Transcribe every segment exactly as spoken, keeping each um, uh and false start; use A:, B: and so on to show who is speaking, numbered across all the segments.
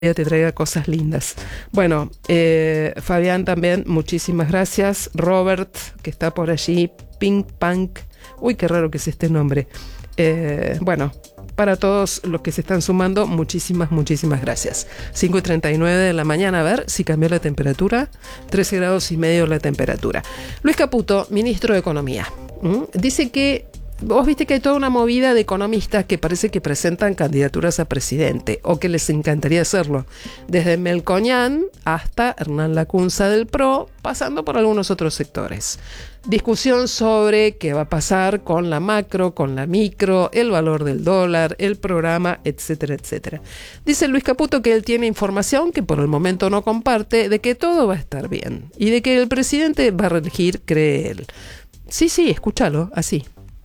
A: te traiga cosas lindas. Bueno, eh, Fabián también, muchísimas gracias. Robert, que está por allí. Pink Punk. Uy, qué raro que es este nombre. Eh, bueno, para todos los que se están sumando, muchísimas, muchísimas gracias. cinco y treinta y nueve de la mañana, a ver si cambió la temperatura. trece grados y medio la temperatura. Luis Caputo, ministro de Economía, ¿Mm? dice que vos viste que hay toda una movida de economistas que parece que presentan candidaturas a presidente o que les encantaría hacerlo. Desde Melconian hasta Hernán Lacunza del P R O, pasando por algunos otros sectores. Discusión sobre qué va a pasar con la macro, con la micro, el valor del dólar, el programa, etcétera, etcétera. Dice Luis Caputo que él tiene información que por el momento no comparte, de que todo va a estar bien y de que el presidente va a reelegir, cree él. Sí, sí, escúchalo, así.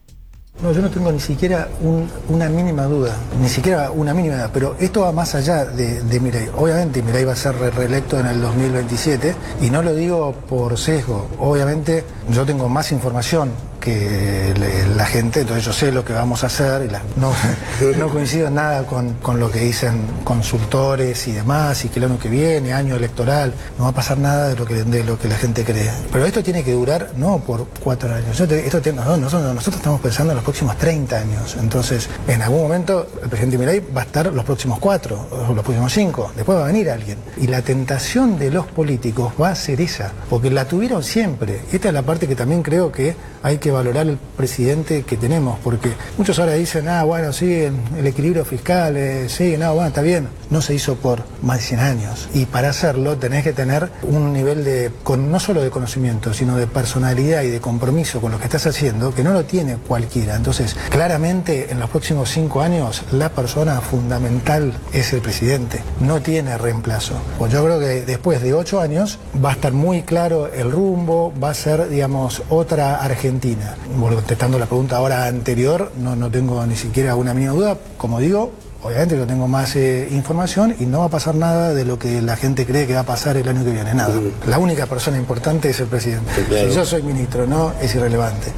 B: No, yo no tengo ni siquiera un, una mínima duda, ni siquiera una mínima duda, pero esto va más allá de, de Milei. Obviamente Milei va a ser re reelecto en el dos mil veintisiete y no lo digo por sesgo. Obviamente yo tengo más información que le, la gente, entonces yo sé lo que vamos a hacer y la, no, no coincido en nada con, con lo que dicen consultores y demás, y que el año que viene, año electoral, no va a pasar nada de lo que, de lo que la gente cree. Pero esto tiene que durar no por cuatro años, yo te, esto te, no, nosotros, nosotros estamos pensando en los próximos treinta años, entonces en algún momento el presidente Milei va a estar los próximos cuatro, o los próximos cinco, después va a venir alguien. Y la tentación de los políticos va a ser esa, porque la tuvieron siempre. Esta es la parte que también creo que hay que valorar el presidente que tenemos, porque muchos ahora dicen, ah, bueno, sí, el, el equilibrio fiscal, eh, sí, no, bueno, está bien. No se hizo por más de cien años. Y para hacerlo tenés que tener un nivel de, con, no solo de conocimiento, sino de personalidad y de compromiso con lo que estás haciendo, que no lo tiene cualquiera. Entonces, claramente, en los próximos cinco años, la persona fundamental es el presidente. No tiene reemplazo. Pues yo creo que después de ocho años va a estar muy claro el rumbo, va a ser, digamos, otra Argentina. Contestando la pregunta ahora anterior, no, no tengo ni siquiera una mínima duda. Como digo, obviamente yo tengo más eh, información y no va a pasar nada de lo que la gente cree que va a pasar el año que viene, nada. La única persona importante es el presidente. Sí, claro. Si yo soy ministro, no, es irrelevante.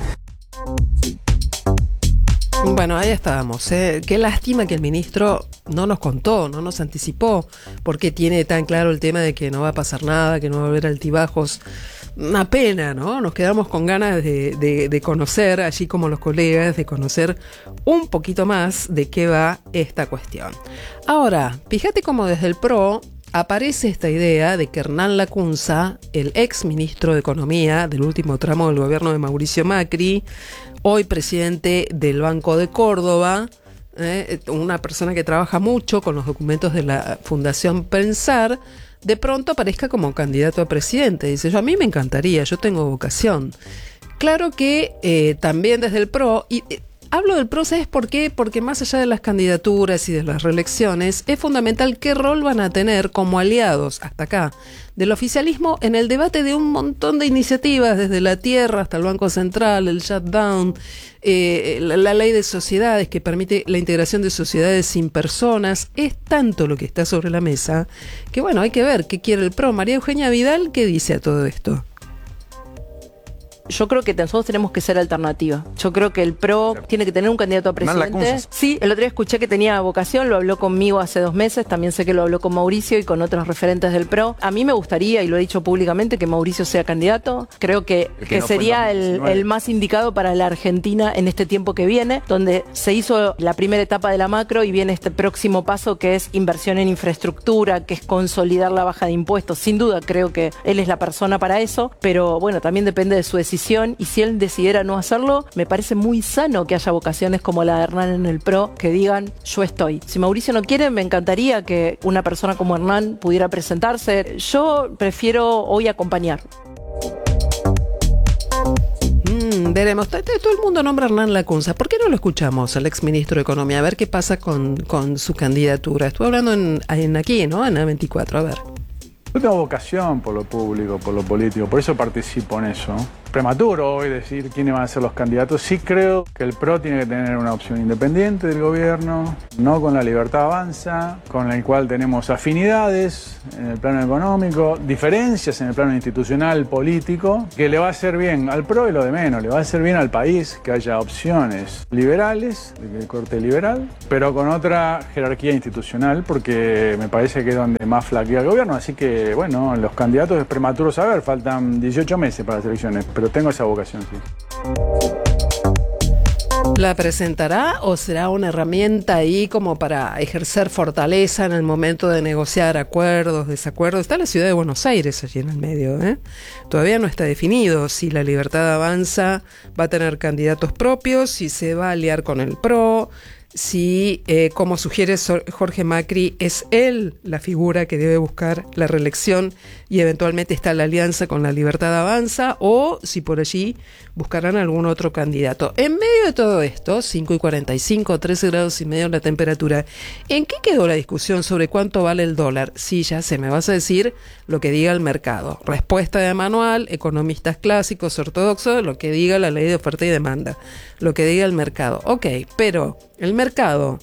A: Bueno, ahí estábamos. ¿eh? Qué lástima que el ministro no nos contó, no nos anticipó, porque tiene tan claro el tema de que no va a pasar nada, que no va a haber altibajos. Una pena, ¿no? Nos quedamos con ganas de, de, de conocer, allí como los colegas, de conocer un poquito más de qué va esta cuestión. Ahora, fíjate cómo desde el P R O aparece esta idea de que Hernán Lacunza, el ex ministro de Economía del último tramo del gobierno de Mauricio Macri, hoy presidente del Banco de Córdoba, eh, una persona que trabaja mucho con los documentos de la Fundación Pensar, de pronto aparezca como candidato a presidente. Dice, yo a mí me encantaría, yo tengo vocación. Claro que eh, también desde el P R O, y eh, hablo del P R O, ¿sabes por qué? Porque más allá de las candidaturas y de las reelecciones, es fundamental qué rol van a tener como aliados, hasta acá, del oficialismo en el debate de un montón de iniciativas, desde la tierra hasta el Banco Central, el shutdown, eh, la, la ley de sociedades que permite la integración de sociedades sin personas. Es tanto lo que está sobre la mesa que, bueno, hay que ver qué quiere el P R O. María Eugenia Vidal, ¿qué dice a todo esto?
C: Yo creo que nosotros tenemos que ser alternativa. Yo creo que el P R O tiene que tener un candidato a presidente. Sí, el otro día escuché que tenía vocación, lo habló conmigo hace dos meses, también sé que lo habló con Mauricio y con otros referentes del P R O. A mí me gustaría, y lo he dicho públicamente, que Mauricio sea candidato. Creo que, que, que no sería el, el más indicado para la Argentina en este tiempo que viene, donde se hizo la primera etapa de la macro y viene este próximo paso que es inversión en infraestructura, que es consolidar la baja de impuestos. Sin duda creo que él es la persona para eso, pero bueno, también depende de su decisión. Y si él decidiera no hacerlo, me parece muy sano que haya vocaciones como la de Hernán en el P R O que digan, yo estoy. Si Mauricio no quiere, me encantaría que una persona como Hernán pudiera presentarse. Yo prefiero hoy acompañar.
A: Mm, veremos. Todo el mundo nombra a Hernán Lacunza. ¿Por qué no lo escuchamos al exministro de Economía? A ver qué pasa con, con su candidatura. Estuve hablando en, en aquí, ¿no? En A veinticuatro. A ver.
D: Yo tengo vocación por lo público, por lo político, por eso participo en eso. prematuro hoy decir quiénes van a ser los candidatos. Sí creo que el P R O tiene que tener una opción independiente del gobierno, no con la Libertad Avanza, con el cual tenemos afinidades en el plano económico, diferencias en el plano institucional, político, que le va a hacer bien al P R O y lo de menos, le va a hacer bien al país que haya opciones liberales, de corte liberal, pero con otra jerarquía institucional, porque me parece que es donde más flaquea el gobierno. Así que, bueno, los candidatos es prematuro saber, faltan dieciocho meses para las elecciones, pero tengo esa vocación, sí.
A: ¿La presentará o será una herramienta ahí como para ejercer fortaleza en el momento de negociar acuerdos, desacuerdos? Está la ciudad de Buenos Aires allí en el medio, ¿eh? Todavía no está definido si la Libertad Avanza va a tener candidatos propios, si se va a aliar con el P R O, si, eh, como sugiere Jorge Macri, es él la figura que debe buscar la reelección y eventualmente está la alianza con la Libertad Avanza, o si por allí buscarán algún otro candidato. En medio de todo esto, cinco y cuarenta y cinco, trece grados y medio la temperatura, ¿en qué quedó la discusión sobre cuánto vale el dólar? Sí, ya sé, me vas a decir lo que diga el mercado. Respuesta de manual, economistas clásicos, ortodoxos, lo que diga la ley de oferta y demanda, lo que diga el mercado. Ok, pero el mercado,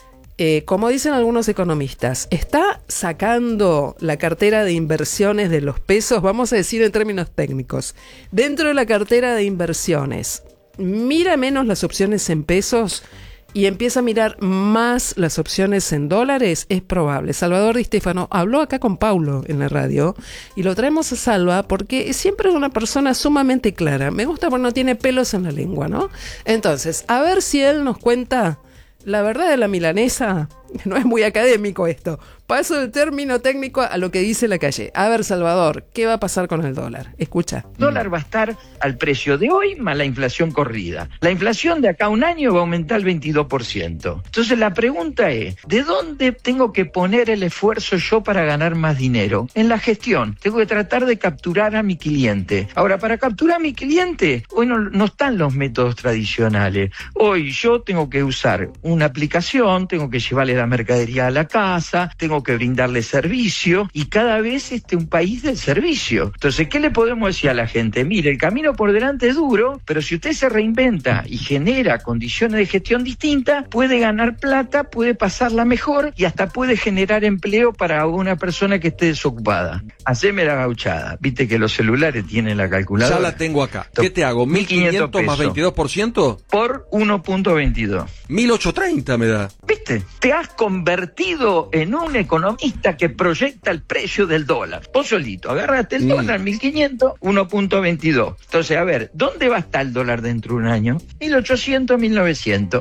A: eh, como dicen algunos economistas, está sacando la cartera de inversiones de los pesos, vamos a decir en términos técnicos. Dentro de la cartera de inversiones, mira menos las opciones en pesos y empieza a mirar más las opciones en dólares. Es probable. Salvador Di Stefano habló acá con Paulo en la radio y lo traemos a Salva porque siempre es una persona sumamente clara. Me gusta porque no tiene pelos en la lengua, ¿no? Entonces, a ver si él nos cuenta la verdad de la milanesa. No es muy académico esto. Paso del término técnico a lo que dice la calle. A ver, Salvador, ¿qué va a pasar con el dólar? Escucha.
E: El dólar va a estar al precio de hoy más la inflación corrida. La inflación de acá a un año va a aumentar el veintidós por ciento. Entonces la pregunta es, ¿de dónde tengo que poner el esfuerzo yo para ganar más dinero? En la gestión. Tengo que tratar de capturar a mi cliente. Ahora, para capturar a mi cliente, hoy no, no están los métodos tradicionales. Hoy yo tengo que usar una aplicación, tengo que llevarle la mercadería a la casa, tengo que brindarle servicio, y cada vez este un país del servicio. Entonces, ¿qué le podemos decir a la gente? Mire, el camino por delante es duro, pero si usted se reinventa y genera condiciones de gestión distintas, puede ganar plata, puede pasarla mejor y hasta puede generar empleo para una persona que esté desocupada. Haceme la gauchada. Viste que los celulares tienen la calculadora.
F: Ya la tengo acá. ¿Qué te hago? ¿mil quinientos más veintidós por ciento?
E: Por uno punto veintidós.
F: mil ochocientos treinta me da.
E: ¿Viste? Te has convertido en un economista que proyecta el precio del dólar. Vos solito, agarraste el mm. dólar, mil quinientos, uno punto veintidós. Entonces, a ver, ¿dónde va a estar el dólar dentro de un año? mil ochocientos, mil novecientos.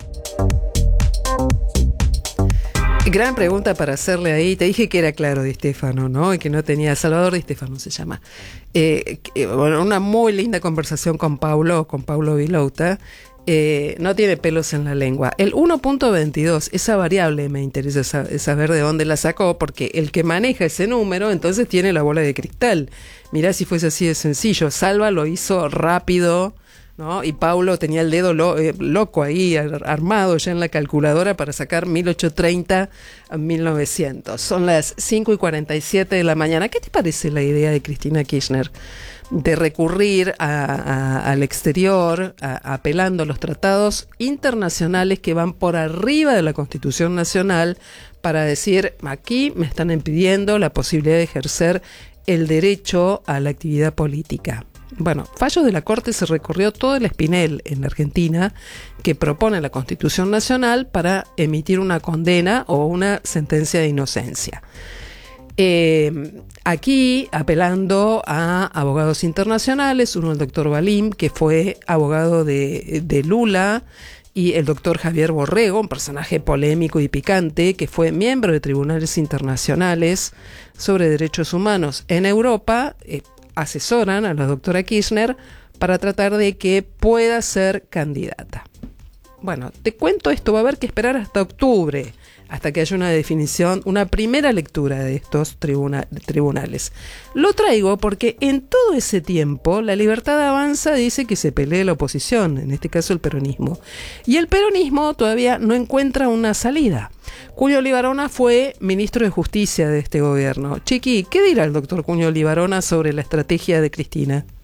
A: Gran pregunta para hacerle ahí. Te dije que era claro Di Stefano, ¿no? Y que no tenía... Salvador Di Stefano se llama. Eh, eh, bueno, una muy linda conversación con Paulo, con Paulo Vilouta. Eh, no tiene pelos en la lengua. El uno punto veintidós, esa variable me interesa saber de dónde la sacó, porque el que maneja ese número entonces tiene la bola de cristal. Mirá si fuese así de sencillo. Salva lo hizo rápido, ¿no? Y Paulo tenía el dedo lo, eh, loco ahí, ar, armado ya en la calculadora para sacar mil ochocientos treinta a mil novecientos. Son las cinco y cuarenta y siete de la mañana. ¿Qué te parece la idea de Cristina Kirchner de recurrir a, a, al exterior, a, apelando a los tratados internacionales que van por arriba de la Constitución Nacional, para decir, aquí me están impidiendo la posibilidad de ejercer el derecho a la actividad política? Bueno, fallos de la Corte se recorrió todo el espinel en la Argentina que propone la Constitución Nacional para emitir una condena o una sentencia de inocencia. Eh, aquí apelando a abogados internacionales, uno el doctor Balim, que fue abogado de, de Lula, y el doctor Javier Borrego, un personaje polémico y picante, que fue miembro de tribunales internacionales sobre derechos humanos en Europa. eh, asesoran a la doctora Kirchner para tratar de que pueda ser candidata. Bueno, te cuento esto, va a haber que esperar hasta octubre, hasta que haya una definición, una primera lectura de estos tribuna- tribunales. Lo traigo porque en todo ese tiempo la Libertad Avanza dice que se pelee la oposición, en este caso el peronismo. Y el peronismo todavía no encuentra una salida. Cuño Libarona fue ministro de Justicia de este gobierno. Chiqui, ¿qué dirá el doctor Cuño Libarona sobre la estrategia de Cristina?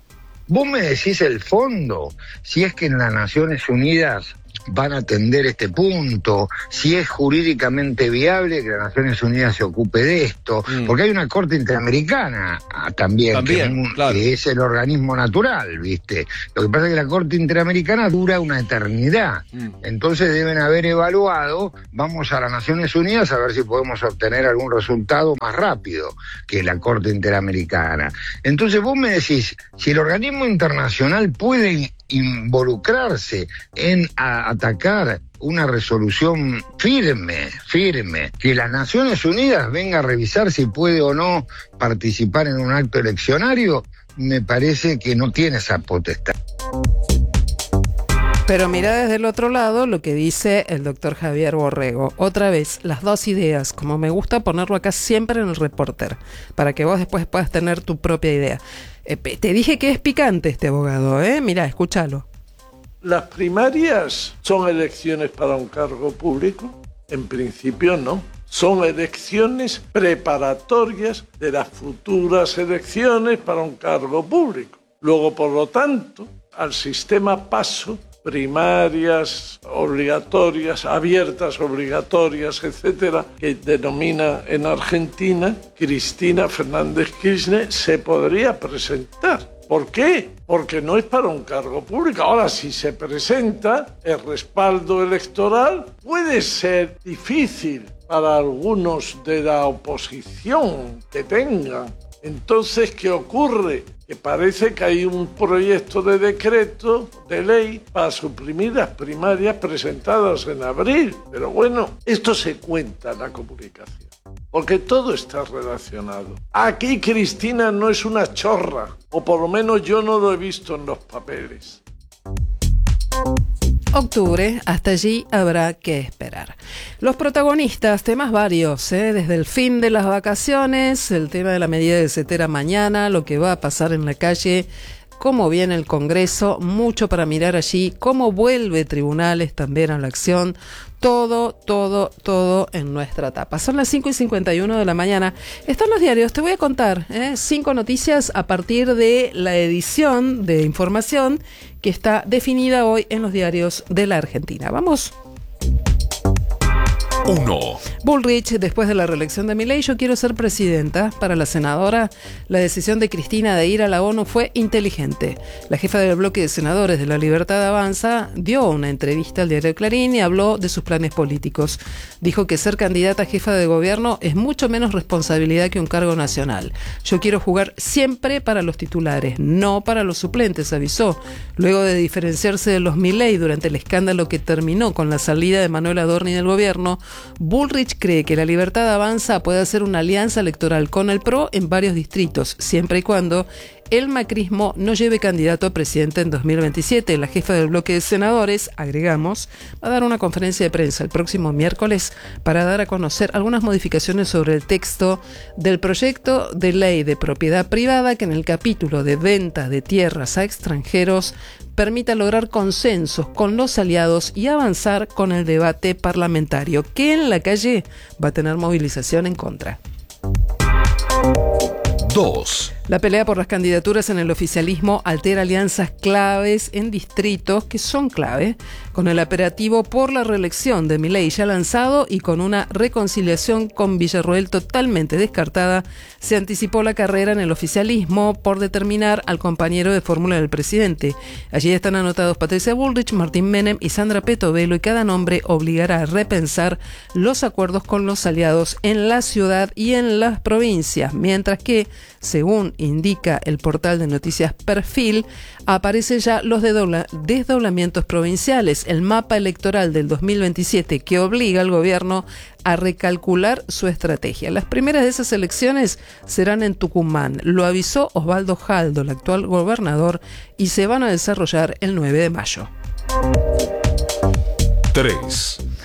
G: Vos me decís el fondo, si es que en las Naciones Unidas van a atender este punto, si es jurídicamente viable que las Naciones Unidas se ocupe de esto, mm. porque hay una Corte Interamericana ah, también,
F: también
G: que,
F: claro.
G: que es el organismo natural, ¿viste? Lo que pasa es que la Corte Interamericana dura una eternidad, mm. entonces deben haber evaluado, vamos a las Naciones Unidas a ver si podemos obtener algún resultado más rápido que la Corte Interamericana. Entonces vos me decís, si el organismo internacional puede involucrarse en a, atacar una resolución firme, firme, que las Naciones Unidas venga a revisar si puede o no participar en un acto eleccionario, me parece que no tiene esa potestad.
A: Pero mira desde el otro lado lo que dice el doctor Javier Borrego. Otra vez, las dos ideas, como me gusta ponerlo acá siempre en el Reporter, para que vos después puedas tener tu propia idea. Eh, te dije que es picante este abogado, ¿eh? Mirá, escúchalo.
H: ¿Las primarias son elecciones para un cargo público? En principio no. Son elecciones preparatorias de las futuras elecciones para un cargo público. Luego, por lo tanto, al sistema paso, primarias obligatorias, abiertas obligatorias, etcétera, que denomina en Argentina Cristina Fernández Kirchner, se podría presentar. ¿Por qué? Porque no es para un cargo público. Ahora, si se presenta, el respaldo electoral puede ser difícil para algunos de la oposición que tengan. Entonces, ¿qué ocurre? Que parece que hay un proyecto de decreto, de ley, para suprimir las primarias presentadas en abril. Pero bueno, esto se cuenta en la comunicación, porque todo está relacionado. Aquí Cristina no es una chorra, o por lo menos yo no lo he visto en los papeles.
A: Octubre, hasta allí habrá que esperar. Los protagonistas, temas varios, ¿eh? Desde el fin de las vacaciones, el tema de la medida de Cetera mañana, lo que va a pasar en la calle, cómo viene el Congreso, mucho para mirar allí, cómo vuelve tribunales también a la acción, todo, todo, todo en nuestra etapa. Son las cinco y cincuenta y uno de la mañana. Están los diarios, te voy a contar ¿eh? cinco noticias a partir de la edición de información que está definida hoy en los diarios de la Argentina. Vamos.
I: uno.
A: Bullrich, después de la reelección de Milei, yo quiero ser presidenta. Para la senadora, la decisión de Cristina de ir a la ONU fue inteligente. La jefa del bloque de senadores de La Libertad Avanza dio una entrevista al diario Clarín y habló de sus planes políticos. Dijo que ser candidata a jefa de gobierno es mucho menos responsabilidad que un cargo nacional. Yo quiero jugar siempre para los titulares, no para los suplentes, avisó. Luego de diferenciarse de los Milei durante el escándalo que terminó con la salida de Manuel Adorni del gobierno, Bullrich cree que La Libertad Avanza puede hacer una alianza electoral con el P R O en varios distritos, siempre y cuando el macrismo no lleve candidato a presidente en dos mil veintisiete. La jefa del bloque de senadores, agregamos, va a dar una conferencia de prensa el próximo miércoles para dar a conocer algunas modificaciones sobre el texto del proyecto de ley de propiedad privada que en el capítulo de venta de tierras a extranjeros permita lograr consensos con los aliados y avanzar con el debate parlamentario, que en la calle va a tener movilización en contra.
I: dos.
A: La pelea por las candidaturas en el oficialismo altera alianzas claves en distritos que son clave, con el operativo por la reelección de Milei ya lanzado y con una reconciliación con Villarroel totalmente descartada, se anticipó la carrera en el oficialismo por determinar al compañero de fórmula del presidente. Allí están anotados Patricia Bullrich, Martín Menem y Sandra Petovelo, y cada nombre obligará a repensar los acuerdos con los aliados en la ciudad y en las provincias, mientras que, según indica el portal de noticias Perfil, aparecen ya los desdobla- desdoblamientos provinciales, el mapa electoral del dos mil veintisiete que obliga al gobierno a recalcular su estrategia. Las primeras de esas elecciones serán en Tucumán, lo avisó Osvaldo Jaldo, el actual gobernador, y se van a desarrollar el nueve de mayo.
I: tres.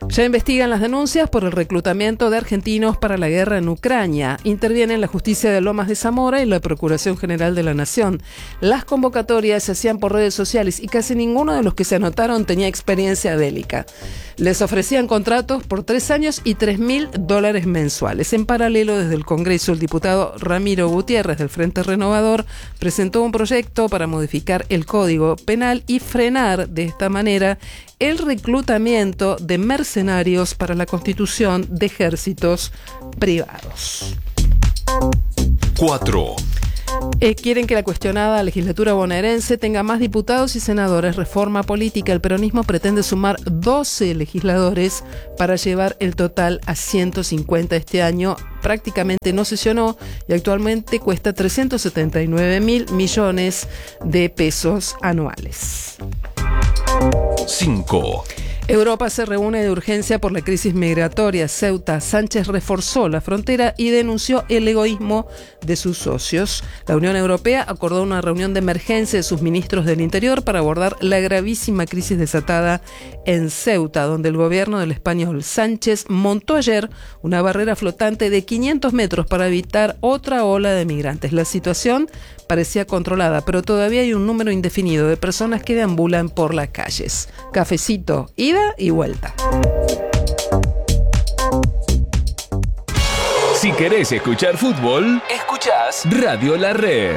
A: Ya investigan las denuncias por el reclutamiento de argentinos para la guerra en Ucrania. Intervienen la justicia de Lomas de Zamora y la Procuración General de la Nación. Las convocatorias se hacían por redes sociales y casi ninguno de los que se anotaron tenía experiencia bélica. Les ofrecían contratos por tres años y tres mil dólares mensuales. En paralelo, desde el Congreso, el diputado Ramiro Gutiérrez del Frente Renovador presentó un proyecto para modificar el Código Penal y frenar de esta manera el reclutamiento de mercenarios para la constitución de ejércitos privados.
I: cuatro.
A: Eh, quieren que la cuestionada legislatura bonaerense tenga más diputados y senadores. Reforma política. El peronismo pretende sumar doce legisladores para llevar el total a ciento cincuenta este año. Prácticamente no sesionó y actualmente cuesta trescientos setenta y nueve mil millones de pesos anuales.
I: cinco.
A: Europa se reúne de urgencia por la crisis migratoria. Ceuta, Sánchez reforzó la frontera y denunció el egoísmo de sus socios. La Unión Europea acordó una reunión de emergencia de sus ministros del Interior para abordar la gravísima crisis desatada en Ceuta, donde el gobierno del español Sánchez montó ayer una barrera flotante de quinientos metros para evitar otra ola de migrantes. La situación parecía controlada, pero todavía hay un número indefinido de personas que deambulan por las calles. Cafecito, ida y vuelta.
I: Si querés escuchar fútbol, escuchás Radio La Red.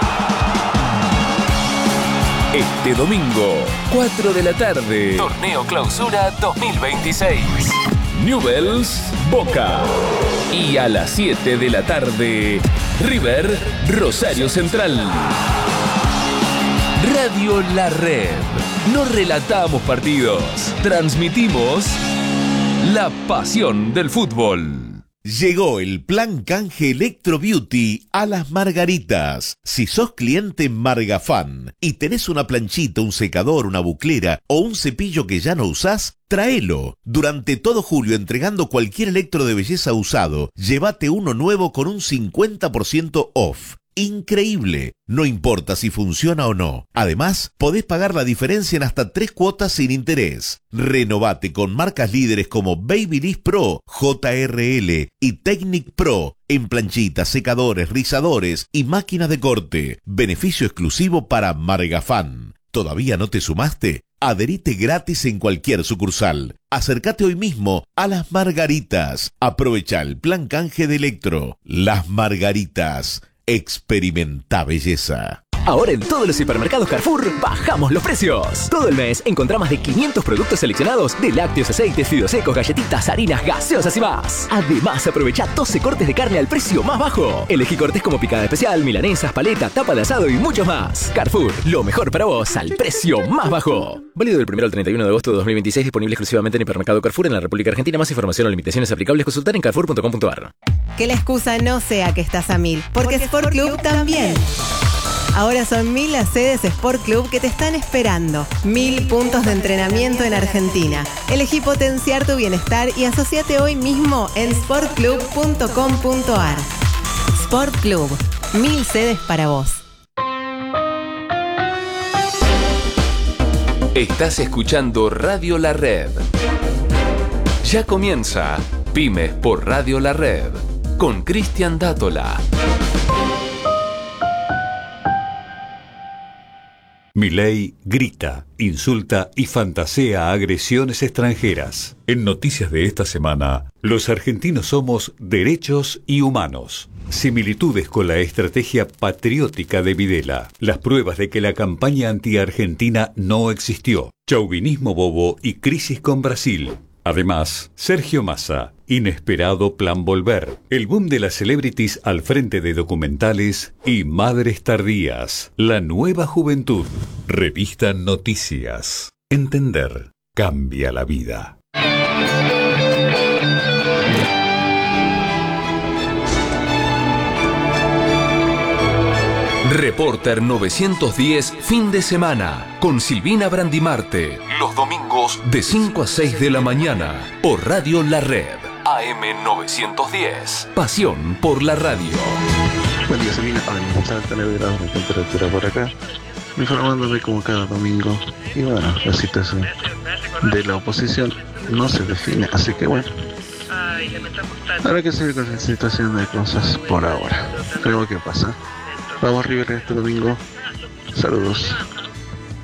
I: Este domingo, cuatro de la tarde, Torneo Clausura dos mil veintiséis. Newell's Boca. Y a las siete de la tarde, River Rosario Central. Radio La Red. No relatamos partidos, transmitimos la pasión del fútbol.
J: Llegó el plan canje Electro Beauty a Las Margaritas. Si sos cliente Margafan y tenés una planchita, un secador, una buclera o un cepillo que ya no usás, tráelo. Durante todo julio, entregando cualquier electro de belleza usado, llévate uno nuevo con un cincuenta por ciento off. Increíble. No importa si funciona o no. Además, podés pagar la diferencia en hasta tres cuotas sin interés. Renovate con marcas líderes como Babyliss Pro, J R L y Technic Pro en planchitas, secadores, rizadores y máquinas de corte. Beneficio exclusivo para Margafan. ¿Todavía no te sumaste? Adherite gratis en cualquier sucursal. Acércate hoy mismo a Las Margaritas. Aprovecha el plan canje de Electro. Las Margaritas. Experimenta belleza.
K: Ahora en todos los hipermercados Carrefour bajamos los precios. Todo el mes encontrá más de quinientos productos seleccionados de lácteos, aceites, fideos secos, galletitas, harinas, gaseosas y más. Además, aprovecha doce cortes de carne al precio más bajo. Elegí cortes como picada especial, milanesas, paleta, tapa de asado y mucho más. Carrefour, lo mejor para vos al precio más bajo. Válido del primero al treinta y uno de agosto de dos mil veintiséis, disponible exclusivamente en hipermercado Carrefour en la República Argentina. Más información o limitaciones aplicables consultar en carrefour punto com punto a r.
L: Que la excusa no sea que estás a mil, porque, porque Sport Club también. Ahora son mil las sedes Sport Club que te están esperando. Mil puntos de entrenamiento en Argentina. Elegí potenciar tu bienestar y asociate hoy mismo en sport club punto com punto a r. Sport Club. Mil sedes para vos.
I: Estás escuchando Radio La Red. Ya comienza Pymes por Radio La Red con Cristian Dátola.
M: Milei grita, insulta y fantasea agresiones extranjeras. En noticias de esta semana, los argentinos somos derechos y humanos. Similitudes con la estrategia patriótica de Videla. Las pruebas de que la campaña anti-argentina no existió. Chauvinismo bobo y crisis con Brasil. Además, Sergio Massa, inesperado plan volver. El boom de las celebrities al frente de documentales y madres tardías. La nueva juventud. Revista Noticias. Entender cambia la vida.
I: Reporter novecientos diez, fin de semana, con Silvina Brandimarte. Los domingos de cinco a seis de la mañana, por Radio La Red. A M novecientos diez. Pasión por la radio.
N: Buen día, Silvina. A nueve grados de temperatura por acá. Informándole como cada domingo. Y bueno, la situación de la oposición no se define, así que bueno, habrá que seguir con la situación de cosas por ahora. Veremos qué pasa. Vamos River este domingo. Saludos.